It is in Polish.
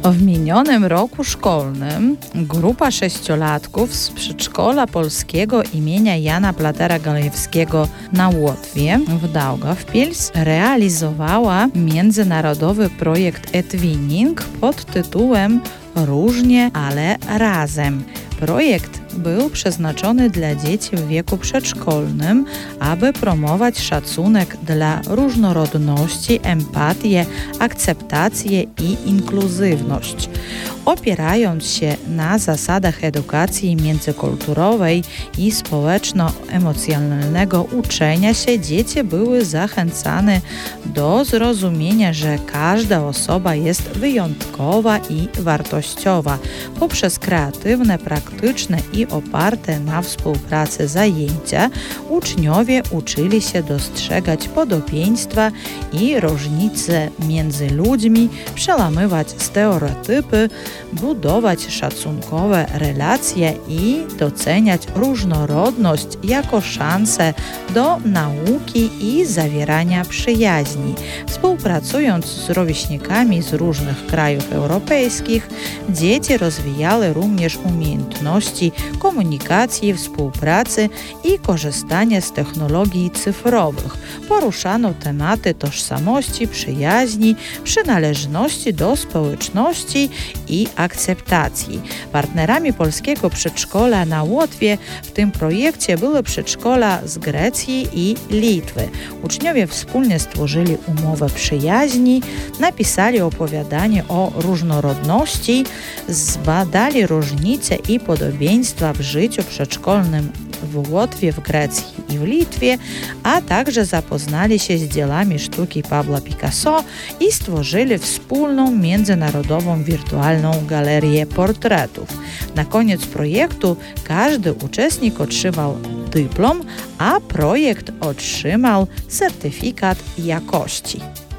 W minionym roku szkolnym grupa sześciolatków z przedszkola polskiego imienia Jana Platera Galejewskiego na Łotwie w Daugavpils realizowała międzynarodowy projekt eTwinning pod tytułem Różnie, ale razem. Projekt był przeznaczony dla dzieci w wieku przedszkolnym, aby promować szacunek dla różnorodności, empatię, akceptację i inkluzywność. Opierając się na zasadach edukacji międzykulturowej i społeczno-emocjonalnego uczenia się, dzieci były zachęcane do zrozumienia, że każda osoba jest wyjątkowa i wartościowa. Poprzez kreatywne, praktyczne i oparte na współpracy zajęcia uczniowie uczyli się dostrzegać podobieństwa i różnice między ludźmi, przełamywać stereotypy, budować szacunkowe relacje i doceniać różnorodność jako szansę do nauki i zawierania przyjaźni. Współpracując z rówieśnikami z różnych krajów europejskich, dzieci rozwijały również umiejętności komunikacji, współpracy i korzystania z technologii cyfrowych. Poruszano tematy tożsamości, przyjaźni, przynależności do społeczności i akceptacji. Partnerami polskiego przedszkola na Łotwie w tym projekcie były przedszkola z Grecji i Litwy. Uczniowie wspólnie stworzyli umowę przyjaźni, napisali opowiadanie o różnorodności, zbadali różnice i podobieństwa w życiu przedszkolnym w Łotwie, w Grecji i w Litwie, a także zapoznali się z dziełami sztuki Pabla Picasso i stworzyli wspólną międzynarodową wirtualną galerię portretów. Na koniec projektu każdy uczestnik otrzymał dyplom, a projekt otrzymał certyfikat jakości.